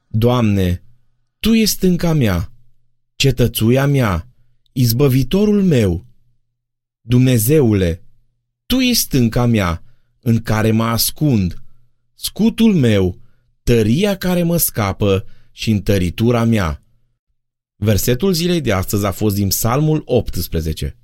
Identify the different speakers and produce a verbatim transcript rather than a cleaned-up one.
Speaker 1: Doamne, Tu ești stânca mea, cetățuia mea, izbăvitorul meu. Dumnezeule, Tu ești stânca mea, în care mă ascund, scutul meu, tăria care mă scapă și întăritura mea. Versetul zilei de astăzi a fost din Psalmul optsprezece.